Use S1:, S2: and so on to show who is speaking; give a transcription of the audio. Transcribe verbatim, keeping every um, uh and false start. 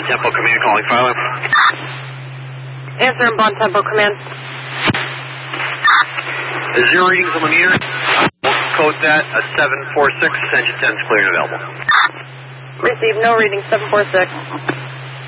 S1: Tempo Command calling Philo.
S2: Answer in Bon Tempo Command.
S1: Zero readings on the meter. We'll code that a seven four six. Engine ten is clear and available.
S2: Receive no reading, seven four six.